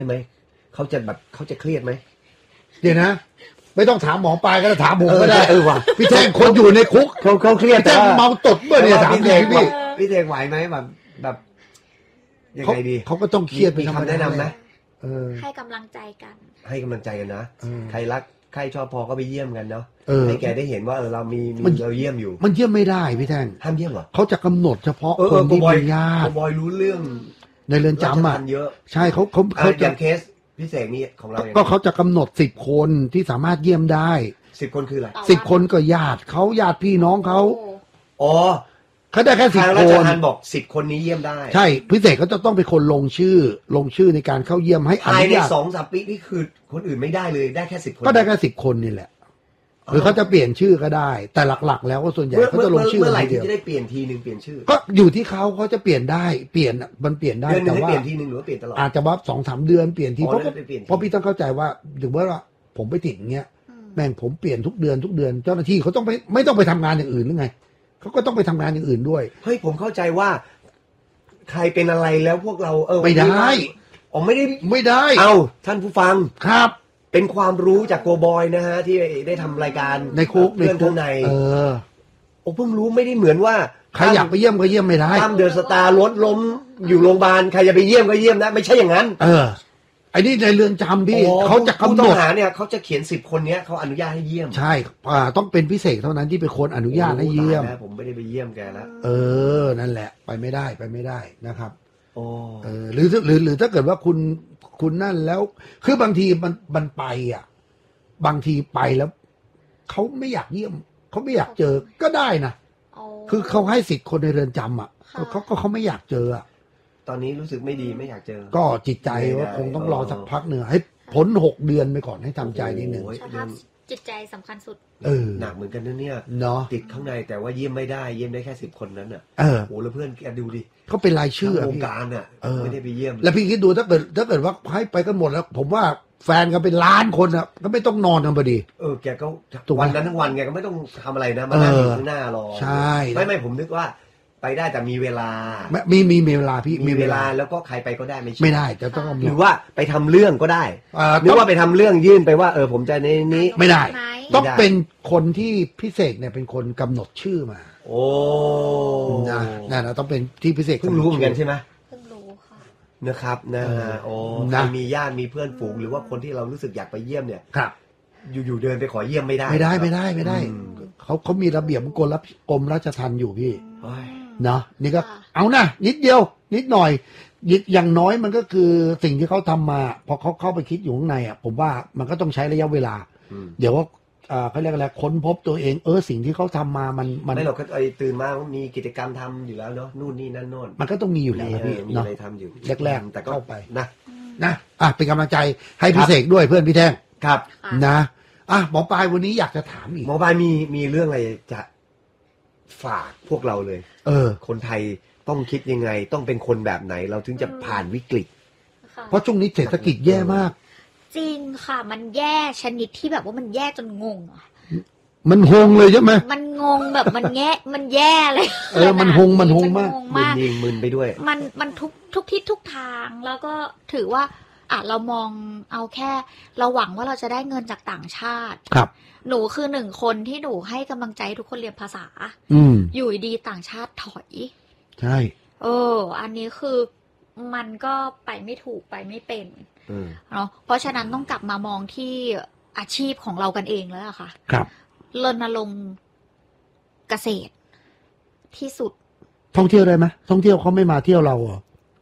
ช่ไหมเขาจะเครียดไหมเดี๋ยวนะไม่ต้องถามหมอปลายก็ถามผมก็ได้ว่ะพี่แท่งคนอยู่ในคุกเขาเครียดแต่เมาตดเมื่อเนี่ยถามพี่เทงไหวไหมแบบยังไงดีเขาก็ต้องเครียดมีคำแนะนำไหมให้กำลังใจกันนะใครรักใครชอบพอก็ไปเยี่ยมกันเนาะให้แกได้เห็นว่าเรามีเราเยี่ยมอยู่มันเยี่ยมไม่ได้พี่แท่งห้ามเยี่ยมเหรอเขาจะกำหนดเฉพาะคนที่มีญาติบอยรู้เรื่องในเรือนจำอ่ะใช่เขาจะเคสพิเศษนี้ของเราก็เขาจะกำหนด10 คนที่สามารถเยี่ยมได้ 10 คนคืออะไร 10 คนก็ญาติเขาญาติพี่น้องเขาอ๋อเขาได้แค่10 คนราชทัณฑ์บอก10 คนนี้เยี่ยมได้ใช่พิเศษเขาจะต้องเป็นคนลงชื่อในการเข้าเยี่ยมให้ภายใน 2-3 ปีนี่คือคนอื่นไม่ได้เลยได้แค่10 คนก็ได้แค่10 คนนี่แหละหรือเขาจะเปลี่ยนชื่อก็ได้แต่หลักๆแล้วก็ส่วนใหญ่เขาจะลงชื่อเมื่อไหร่ที่จะได้เปลี่ยนทีนึงเปลี่ยนชื่อก็อยู่ที่เขาจะเปลี่ยนได้มันเปลี่ยนได้แต่ว่าเปลี่ยนทีนึงหรือว่าเปลี่ยนตลอดอาจจะว่า 2-3 เดือนเปลี่ยนทีเพราะพี่ต้องเข้าใจว่าถึงว่าผมไปติดอย่างเงี้ยแม่งผมเปลี่ยนทุกเดือนเจ้าหน้าที่เขาต้องไม่ต้องไปทำงานอย่างอื่นหรือไงเขาก็ต้องไปทำงานอย่างอื่นด้วยเฮ้ยผมเข้าใจว่าใครเป็นอะไรแล้วพวกเราไม่ได้อ๋อไม่ได้ท่านผู้ฟังครับเป็นความรู้จากโกบอยนะฮะที่ได้ทำรายการในคุกเรื่องข้างในโอ้เพิ่งรู้ไม่ได้เหมือนว่าใครอยากไปเยี่ยมก็เยี่ยมไม่ได้ตามเดอะสตาร์รถล้มอยู่โรงพยาบาลใครจะไปเยี่ยมก็เยี่ยมนะไม่ใช่อย่างนั้นไอ้นี่ในเรือนจำพี่เขาจะกำหนดเนี่ยเขาจะเขียน10 คนเนี้ยเขาอนุญาตให้เยี่ยมใช่ต้องเป็นพิเศษเท่านั้นที่เป็นคนอนุญาตให้เยี่ยมผมไม่ได้ไปเยี่ยมแกแล้วนั่นแหละไปไม่ได้นะครับหรือถ้าเกิดว่าคุณนั่นแล้วคือบางทีมันไปบางทีไปแล้วเขาไม่อยากเยี่ยมเขาไม่อยากเจอก็ได้นะคือเขาให้สิทธิ์คนในเรือนจำเขาไม่อยากเจอตอนนี้รู้สึกไม่ดีไม่อยากเจอก็จิตใจว่าคงต้องรอสักพักหนึ่งให้พ้น6 เดือนไปก่อนให้ทำใจนิดหนึ่งจิตใจสำคัญสุดหนักเหมือนกันนะเนี่ยติดข้างในแต่ว่าเยี่ยมไม่ได้เยี่ยมได้แค่10 คนนั้นโอ้แล้วเพื่อนแกดูดิเขาเป็นรายชื่อวงการไม่ได้ไปเยี่ยมแล้วพี่คิดดูถ้าเกิดว่าให้ไปกันหมดแล้วผมว่าแฟนก็เป็นล้านคนก็ไม่ต้องนอนกันพอดีแกก็วันนั้นทั้งวันแกก็ไม่ต้องทำอะไรนะมานั่งอยู่ข้างหน้ารอใช่ไม่ผมนึกว่าไปได้แต่มีเวลามีเวลาพี่มีเวลาแล้วก็ใครไปก็ได้ไม่ได้จะต้องหรือว่าไปทำเรื่องก็ได้หรือว่าไปทำเรื่องยื่นไปว่าผมจะในนี้ไม่ได้ต้องเป็นคนที่พิเศษเนี่ยเป็นคนกำหนดชื่อมาโอ้นะต้องเป็นที่พิเศษเพิ่งรู้เหมือนกันใช่ไหมเพิ่งรู้ค่ะนะครับนะโอ้ใครมีญาติมีเพื่อนฝูงหรือว่าคนที่เรารู้สึกอยากไปเยี่ยมเนี่ยครับอยู่เดินไปขอเยี่ยมไม่ได้เขามีระเบียบกรมราชทัณฑ์อยู่พี่เนาะนี่ก็เอานะนิดเดียวนิดหน่อยอย่างน้อยมันก็คือสิ่งที่เขาทำมาพอเขาเข้าไปคิดอยู่ข้างในผมว่ามันก็ต้องใช้ระยะเวลาเดี๋ยวว่าเขาเรียกอะไรค้นพบตัวเองสิ่งที่เขาทำมามันไม่หรอกไอ้ตื่นมามีกิจกรรมทำอยู่แล้วเนาะนู่นนี่นั่นโน่นมันก็ต้องมีอยู่แล้วพี่มีอะไรทำอยู่แรกๆแต่เข้าไปนะเป็นกำลังใจให้พี่เสกด้วยเพื่อนพี่แท่งครับนะหมอปลายวันนี้อยากจะถามอีกหมอปลายมีเรื่องอะไรจะฝากพวกเราเลยคนไทยต้องคิดยังไงต้องเป็นคนแบบไหนเราถึงจะผ่านวิกฤตเพราะช่วงนี้เศรษฐกิจแย่มากจริงค่ะมันแย่ชนิดที่แบบว่ามันแย่จนงงมันงงเลยใช่ไหมมันงงแบบมันแย่เลยมันงงมากมึนไปด้วยมันทุกทิศทุกทางแล้วก็ถือว่าเรามองเอาแค่เราหวังว่าเราจะได้เงินจากต่างชาติครับหนูคือ1 คนที่หนูให้กำลังใจทุกคนเรียนภาษาอยู่ดีต่างชาติถอยใช่อันนี้คือมันก็ไปไม่ถูกไปไม่เป็นเนาะเพราะฉะนั้นต้องกลับมามองที่อาชีพของเรากันเองแล้วอะค่ะครับรณรงค์เกษตรที่สุดท่องเที่ยวได้ไหมท่องเที่ยวเขาไม่มาเที่ยวเราเหร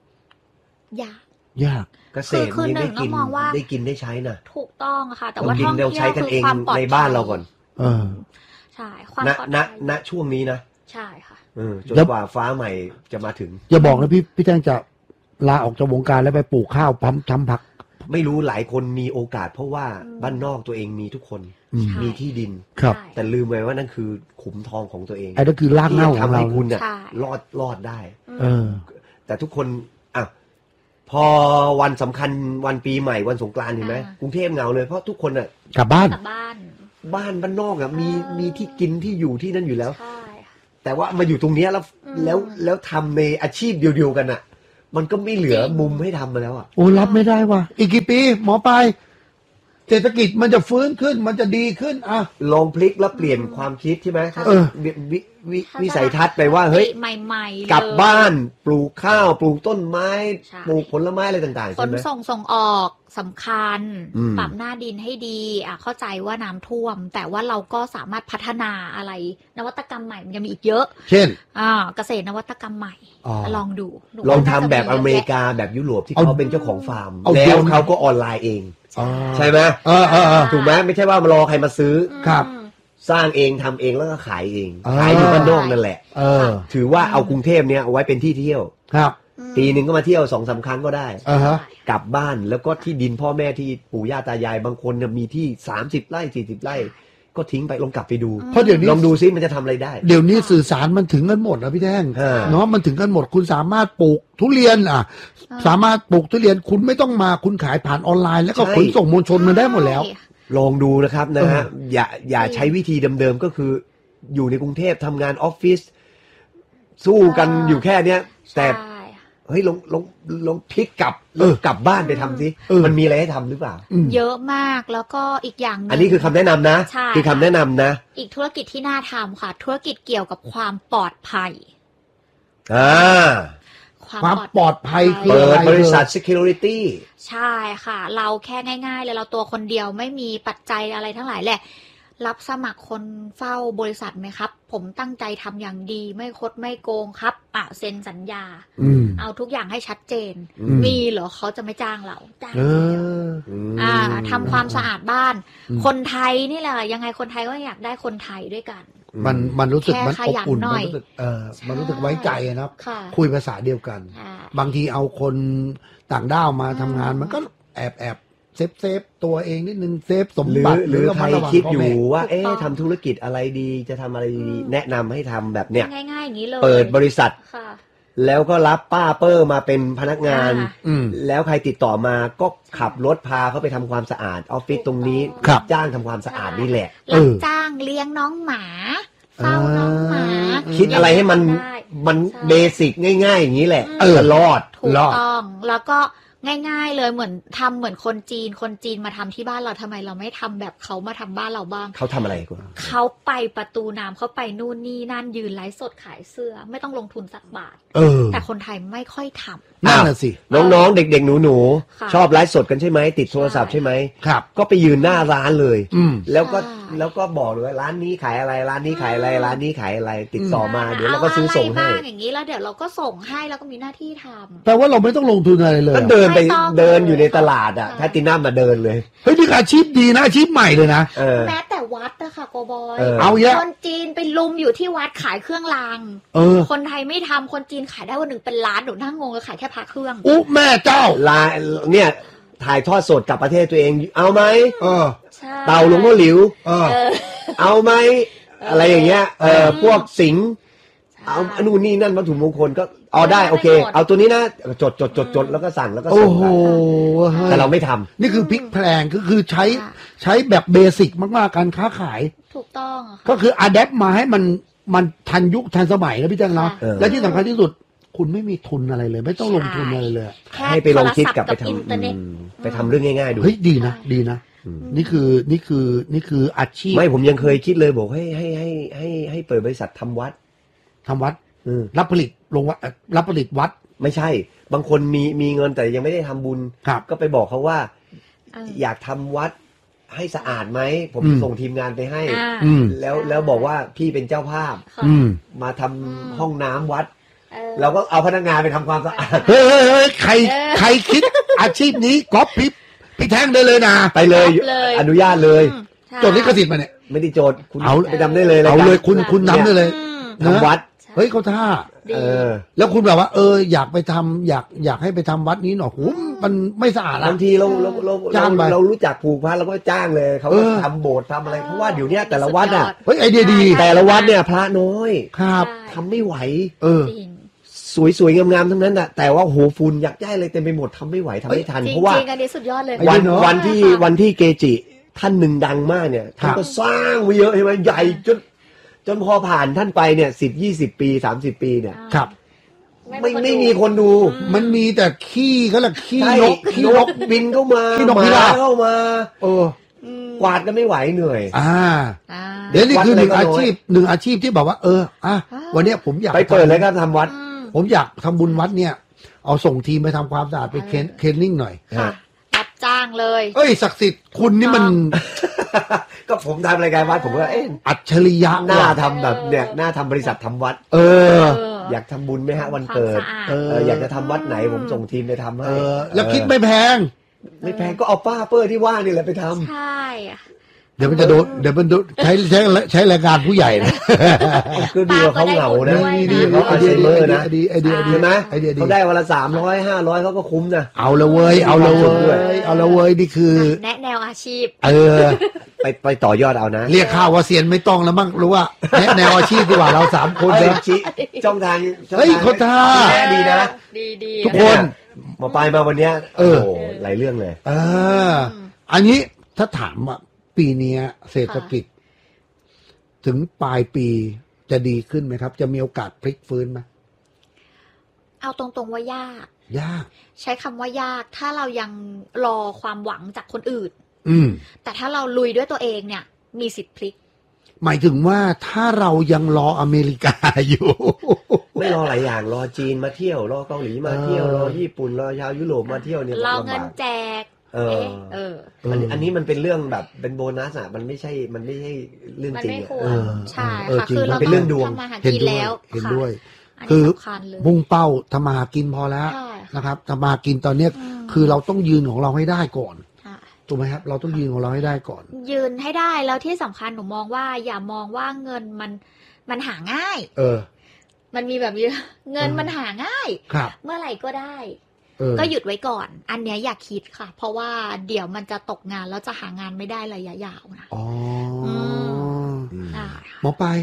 อยากเกษตรนี่ได้กินได้ใช้นะถูกต้องค่ะแต่ว่าท่องเที่ยวคือความปลอดภัยในบ้านเราก่อนใช่ความปลอดภัยณช่วงนี้นะใช่ค่ะจนกว่าฟ้าใหม่จะมาถึงอย่าบอกนะพี่แจ้งจะลาออกจากวงการแล้วไปปลูกข้าวทำผักไม่รู้หลายคนมีโอกาสเพราะว่าบ้านนอกตัวเองมีทุกคนมีที่ดินครับแต่ลืมไปว่านั่นคือขุมทองของตัวเองไอ้นั่นคือรากเหง้าของเราทำให้คุณเนี่ยรอดได้แต่ทุกคนพอวันสำคัญวันปีใหม่วันสงกรานต์เห็นไหมกรุงเทพเหงาเลยเพราะทุกคนกลับบ้านบ้านนอกมีที่กินที่อยู่ที่นั่นอยู่แล้วแต่ว่ามาอยู่ตรงนี้แล้วทำในอาชีพเดียวกันมันก็ไม่เหลือมุมให้ทำมาแล้วอ่ะโอ้รับไม่ได้ว่ะอีกกี่ปีหมอปลายเศรษฐกิจมันจะฟื้นขึ้นมันจะดีขึ้นอ่ะลองพลิกแล้วเปลี่ยนความคิดใช่ไหมเออวิสัยทัศน์ไปว่าเฮ้ยใหม่ๆกลับบ้านปลูกข้าวปลูกต้นไม้ใช่ปลูกผลไม้อะไรต่างๆขใช่นไหมส่งออกสำคัญอืมปรับหน้าดินให้ดีเข้าใจว่าน้ำท่วม แต่ว่าเราก็สามารถพัฒนาอะไร นวัตกรรมใหม่มันยังมีอีกเยอะเช่นเกษตรนวัตกรรมใหม่อ๋อลองดูหนูลองว่าน่าทำจะแบบอเมริยะแยะกาแบบยุโรปที่เอาเขาเป็นเจ้าของฟาร์มเอาแล้วโดรนเขาก็ออนไลน์เองอ๋อใช่ไหม ถูกไหมไม่ใช่ว่ามารอใครมาซื้อครับสร้างเองทำเองแล้วก็ขายเองอ่าขายอยู่บ้านนอกนั่นแหละเออถือว่าเอากรุงเทพเนี่ยเอาไว้เป็นที่เที่ยวครับปีหนึ่งก็มาเที่ยว2-3 ครั้งก็ได้อ่าฮะกลับบ้านแล้วก็ที่ดินพ่อแม่ที่ปู่ย่าตายายบางคนเนี่ยมีที่30 ไร่40 ไร่ ก็ทิ้งไปลองกลับไปดูเพราะเดี๋ยวนี้ลองดูซิมันจะทำอะไรได้เดี๋ยวนี้สื่อสารมันถึงกันหมดนะพี่แท่ง เนาะมันถึงกันหมดคุณสามารถปลูกทุเรียนสามารถปลูกทุเรียนคุณไม่ต้องมาคุณขายผ่านออนไลน์แล้วก็ใช่ขนส่งมวลชนมันได้หมดแล้วลองดูนะครับนะฮะอย่าใช้วิธีเดิมๆก็คืออยู่ในกรุงเทพทำงานออฟฟิศสู้กันอยู่แค่เนี้ยแต่ใช่เฮ้ยลองพลิกกลับกลับบ้านไปทำสิ มันมีอะไรให้ทำหรือเปล่าเยอะมากแล้วก็อีกอย่างหนึ่งอันนี้คือคำแนะนำนะใช่คือคำแนะนำนะอีกธุรกิจที่น่าทำค่ะ ธุรกิจเกี่ยวกับความปลอดภัยความปลอดภัยคือเปิอะดไรบริษัท security ใช่ค่ะ เราแค่ง่ายๆเลยเราตัวคนเดียวไม่มีปัจจัยอะไรทั้งหลายแหละ รับสมัครคนเฝ้าบริษัทไหมครับ ผมตั้งใจทำอย่างดีไม่คดไม่โกงครับเซ็นสัญญา เอาทุกอย่างให้ชัดเจน มีเหรอเขาจะไม่จ้างเราจ้างเอเดียวอทำความสะอาดบ้านอืมคนไทยนี่แหละยังไงคนไทยก็อยากได้คนไทยด้วยกันมันรู้สึกแค่มันขอบยันอุ่นหน่มัอน ยรู้สึกมันรู้สึกไว้ใจนะครับค่ะคุยภาษาเดียวกันอ่าบางทีเอาคนต่างด้าวมาทำงานมันก็แอบเซฟตัวเองนิดนึงเซฟสมบัติหรือระใครมัดระวังคิดพ่อยู่แม่ว่าถูกต้องทำธุรกิจอะไรดีจะทำอะไรดีแนะนำให้ทำแบบเนี้ยง่ายๆอย่างนี้เลยเปิดบริษัทค่ะแล้วก็รับป้าเปอร์มาเป็นพนักงานอืมแล้วใครติดต่อมาก็ขับรถพาเขาไปทำความสะอาดออฟฟิศตรงนี้ครับจ้างทำความสะอาดนี่แหละรับจ้างเลี้ยงน้องหมาเฝ้าน้องหมาคิดอะไรให้มันได้มันใช่เบสิกง่ายๆอย่างนี้แหละจะรอดถูกรอดต้องแล้วก็ง่ายๆเลยเหมือนทำเหมือนคนจีนมาทำที่บ้านเราทำไมเราไม่ทำแบบเขามาทำบ้านเราบ้างเขาทำอะไรกูเขาไปประตูน้ำเขาไปนู่นนี่นั่นยืนไลฟ์สดขายเสื้อ ไม่ต้องลงทุนสักบาท แต่คนไทยไม่ค่อยทำนั่นน่ะสิน้องๆ เด็กๆ หนูค่ะๆ ชอบไลฟ์สดกันใช่ไหมติดโทรศัพท์ใช่ไหมครับก็ไปยืนหน้าร้านเลยอืมแล้วก็ใช่แล้วก็บอกเลยว่าร้านนี้ขายอะไรร้านนี้ขายอะไรร้านนี้ขายอะไรติดต่อมาเดี๋ยวเราก็อซื้อส่งะไรให้บ้างอย่างนี้แล้วเดี๋ยวเราก็ส่งให้แล้วก็มีหน้าที่ทำแปลว่าเราไม่ต้องลงทุนอะไรเลยก็อะเดินไปไม่ต้องเดินอยู่ในตลาดอ่ะค่ะแพตตินัมมาเดินเลยเฮ้ยนี่อาชีพดีนะอาชีพใหม่เลยนะเออแม้แต่วัดนะคะโกบอยเอาเยอะคนจีนไปลุมอยู่ที่วัดขายเครื่องราง คนไทยไม่ทำคนจีนขายได้วันหนึ่งเป็นล้านหนูนั่งงงเลยขายแค่พระเครื่องอุ๊แม่เจ้าลายเนี่ยถ่ายทอดสดกลับประเทศตัวเอง เอาไหมใช่เต่าหลวงพ่อหลิวเออเอาไหมอะไรอย่างเงี้ยพวกสิงห์ใช่เอานู่นนี่นั่นวัตถุมงคลก็เอาได้โอเคไม่หมดเอาตัวนี้นะจดแล้วก็สั่งแล้วก็โอ้ส่งโหไปแต่เราไม่ทำนี่คือพลิกแพลงคือใช้แบบเบสิกมากๆการค้าขายถูกต้องอะก็ค่ะคืออัดแอปมาให้มันทันยุคทันสมัยนะพี่แจ้งเนาะค่ะและที่สำคัญที่สุด คุณไม่มีทุนอะไรเลย ไม่ต้องลงทุนอะไรเลยแค่ให้ไปลองคิดกลับไปโทรศัพท์อินเทอร์เน็ตไปทำเรื่องง่ายๆดูเฮ้ยดีนะดีนะนี่คืออาชีพไม่ผมยังเคยคิดเลยบอกให้เปิดบริษัททำวัดทำวัดรับผลิตลงวัดรับผลิตวัดไม่ใช่ บางคนมีเงินแต่ยังไม่ได้ทำบุญครับก็ไปบอกเขาว่าเอออยากทำวัดให้สะอาดไหมผมส่งทีมงานไปให้อ่าอืมแล้วบอกว่าพี่เป็นเจ้าภาพค่ะอืมมาทำห้องน้ำวัดเออเราก็เอาพนักงานไปทำความสะอาดเฮ้ยใครคิดอาชีพนี้ก๊อปพี่แท่งได้เลยนะไปเลยเลยอนุญาตเลยใช่จดลิขสิทธิ์มาเนี่ยไม่ได้โจทย์คุณเอาไปทำได้เลยเอาเลยคุณนำได้เลยอืมทำวัดเฮ้ยเขาท่าดีเออแล้วคุณแบบว่าอยากไปทำอยากให้ไปทำวัดนี้หน่อยโหมันไม่สะอาดละบางทีเราจ้างไปเรารู้จักผูกพันเราก็จ้างเลยเขาก็ทำโบสถ์ทำอะไรเพราะว่าเดี๋ยวนี้แต่ละวัดอ่ะเฮ้ยไอเดียดีแต่ละวัดเนี่ยพระน้อยครับใช่ทำไม่ไหวจริงสวยๆงามๆทั้งนั้นอ่ะแต่ว่าโหฝุ่นอยากย้ายอะไรเต็มไปหมดทำไม่ไหวทำไม่ทันจริงเพราะว่าจริงอันนี้สุดยอดเลยไอ้เหี้ยเนอะวันที่เกจิท่านหนึ่งดังมากเนี่ยท่านก็สร้างไว้เยอะใช่ไหมใหญ่จนพอผ่านท่านไปเนี่ย10-20 ปี30 ปีเนี่ยครับไม่มีคนดูมันมีแต่ขี้เขาแหละขี้ใช่นกขี้นกบินเข้ามาขี้นกหพิราบเข้ามาๆกวาดกันไม่ไหวเหนื่อยเดี๋ยวนี่คือหนึ่งวัดอาอะไรก็ชีพที่บอกว่าวันเนี้ยผมอยากไปเปิดเลยครับทำวัดผมอยากทำบุญวัดเนี่ยเอาส่งทีมไปทำความสะอาดไปเคลีนนิ่งหน่อยค่ะรับจ้างเลยเอ้ยศักดิ์สิทธิ์คุณนี่มันก็ผมทำรายการวัดผมก็อัจฉริยะหน้าว่ะทำแบบเนี่ยหน้าทำบริษัททำวัด อยากทำบุญไหมฮะวันเกิด อยากจะทำวัดไหนผมส่งทีมไปทำให้แล้วคิดไม่แพงไม่แพงก็เอาป้าเปอร์ที่ว่านี่แหละไปทำใช่เดี๋ยวมันจะโดนใช้แรงงานผู้ใหญ่นะก็ดีกว่าเขาเหงานะดีเขาอัลไซเมอร์นะไอเดียดีใช่ไหมไอเดียดีเขาได้วันละ300-500เขาก็คุ้มนะเอาละเว้ยนี่คือแนะแนวอาชีพไปต่อยอดเอานะเรียกข้าวว่าเซียนไม่ต้องแล้วมั้งรู้ว่าแนวอาชีพดีกว่าเรา3 คนนะช่องทางเฮ้ยคนท่าดีนะดีทุกคนมาไปมาวันเนี้ยโอ้โหหลายเรื่องเลยอันนี้ถ้าถามว่าปีนี้เศรษฐกิจถึงปลายปีจะดีขึ้นไหมครับจะมีโอกาสพลิกฟื้นไหมเอาตรงๆว่ายากใช้คำว่ายากถ้าเรายังรอความหวังจากคนอื่นแต่ถ้าเราลุยด้วยตัวเองเนี่ยมีสิทธิ์พลิกหมายถึงว่าถ้าเรายังรออเมริกาอยู่ไม่รอหลายอย่างรอจีนมาเที่ยวรอเกาหลีมาเที่ยวรอญี่ปุ่นรอชาวยุโรปมาเที่ยวเนี่ยรอเงินแจกอันนี้มันเป็นเรื่องแบบเป็นโบนัสอ่ะมันไม่ใช่เรื่องจริงใช่ค่ะคือเราเป็นเรื่องดวงทำมาหากินแล้วเห็นด้วยคือมุ่งเป้าทำมาหากินพอแล้วนะครับทำมาหากินตอนนี้คือเราต้องยืนของเราให้ได้ก่อนถูกไหมครับเราต้องยืนของเราให้ได้ก่อนยืนให้ได้แล้วที่สำคัญหนูมองว่าอย่ามองว่าเงินมันหาง่ายมันมีแบบเงินมันหาง่ายเมื่อไหร่ก็ได้ก็หยุดไว้ก่อนอันเนี้ยอย่าคิดค่ะเพราะว่าเดี๋ยวมันจะตกงานแล้วจะหางานไม่ได้ระยะยาวนะหมอปลาย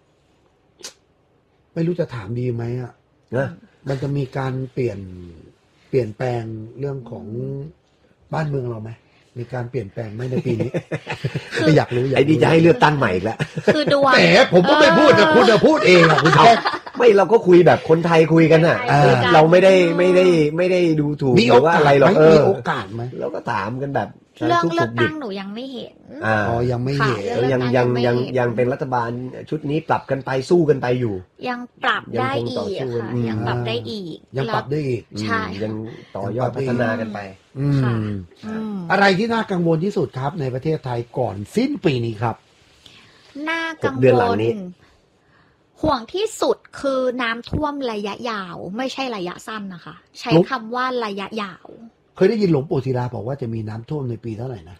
ไม่รู้จะถามดีไหมอ่ะมันจะมีการเปลี่ยนแปลงเรื่องของบ้านเมืองเราไหมมีการเปลี่ยนแปลงไหมในปีนี้อยากรู้ไอ้ดีจะให้เลือกตั้งใหม่อีกแล้วคือดวงแต่ผมก็ไม่พูดนะคุณจะพูดเองอ่ะคุณแค่ไม่เราก็คุยแบบคนไทยคุยกันน่ะเราไม่ได้ดูถูกหรือว่าอะไรหรอกมีโอกาสไหมเราก็ถามกันแบบเรื่องเลือกตั้งหนูยังไม่เห็นยังไม่เห็นยังเป็นรัฐบาลชุดนี้ปรับกันไปสู้กันไปอยู่ยังปรับได้อีกค่ะยังปรับได้อีกใช่ยังต่อยอดพัฒนากันไปอะไรที่น่ากังวลที่สุดครับในประเทศไทยก่อนสิ้นปีนี้ครับน่ากังวลห่วงที่สุดคือน้ำท่วมระยะยาวไม่ใช่ระยะสั้นนะคะใช้คำว่าระยะยาวเคยได้ยินหลวงปู่ศิลาบอกว่าจะมีน้ำท่วมในปีเท่าไหร่นะ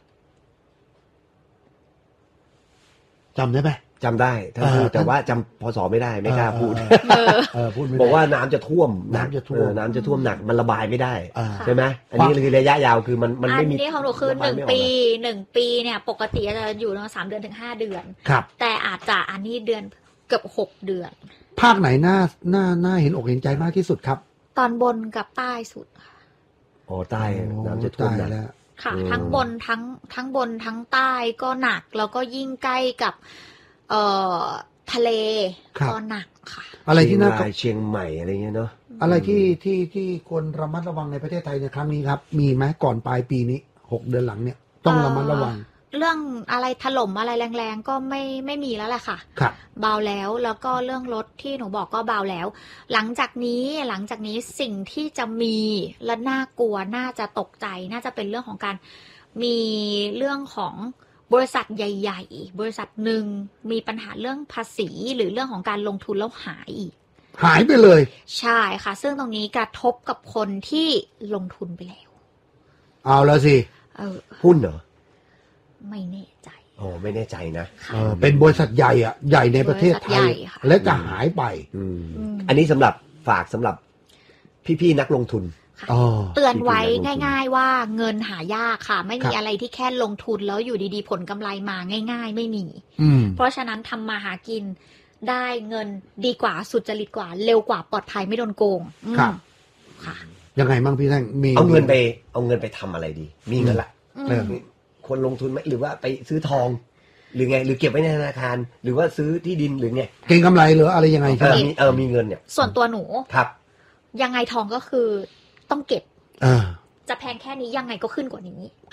จำได้ไหมจำได้ท่านพูดแต่ว่าจำพศไม่ได้ไม่กล้าพูดบอกว่าน้ำจะท่วมน้ำจะท่วมหนักมันระบายไม่ได้ใช่ไหมอันนี้คือระยะยาวคือมันไม่มีอันนี้ของหนูคือ1 ปีเนี่ยปกติจะอยู่ประมาณ3 เดือนถึง5 เดือนแต่อาจจะอันนี้เดือนเกือบ6 เดือนภาคไหนน่าเห็นอกเห็นใจมากที่สุดครับตอนบนกับใต้สุดใต้น้ำจะท่วมแล้วค่ะทั้งบนทั้งบนทั้งใต้ก็หนักแล้วก็ยิ่งใกล้กับทะเลก็หนักค่ะอะไรที่น่าเชียงใหม่อะไรเงี้ยเนาะอะไรที่ควรระมัดระวังในประเทศไทยในครั้งนี้ครับมีไหมก่อนปลายปีนี้6 เดือนหลังเนี่ยต้องระมัดระวังเรื่องอะไรถล่มอะไรแรงๆก็ไม่มีแล้วแหละค่ะเบาแล้วก็เรื่องรถที่หนูบอกก็เบาแล้วหลังจากนี้สิ่งที่จะมีและน่ากลัวน่าจะตกใจน่าจะเป็นเรื่องของการมีเรื่องของบริษัทใหญ่ๆบริษัทหนึ่งมีปัญหาเรื่องภาษีหรือเรื่องของการลงทุนแล้วหายไปเลยใช่ค่ะซึ่งตรงนี้กระทบกับคนที่ลงทุนไปแล้วเอาแล้วสิหุ้นเหรอไม่แน่ใจไม่แน่ใจนะเป็นบริษัทใหญ่อ่ะใหญ่ในประเทศไทยและจะหายไปอันนี้สำหรับฝากสำหรับพี่ๆนักลงทุนเตือนไว้ง่ายๆว่าเงินหายากค่ะไม่มีอะไรที่แค่ลงทุนแล้วอยู่ดีๆผลกำไรมาง่ายๆไม่มีเพราะฉะนั้นทำมาหากินได้เงินดีกว่าสุจริตกว่าเร็วกว่าปลอดภัยไม่โดนโกงค่ะยังไงบ้างพี่แท่งมีเอาเงินไปทำอะไรดีมีเงินละคนลงทุนไหมหรือว่าไปซื้อทองหรือไงหรือเก็บไว้ในธนาคารหรือว่าซื้อที่ดินหรือไงเก็งกำไรหรืออะไรยังไงมีเงินเนี่ยส่วนตัวหนูครับยังไงทองก็คือต้องเก็บอ่าจะแพงแค่นี้ยังไงก็ขึ้นกว่านี้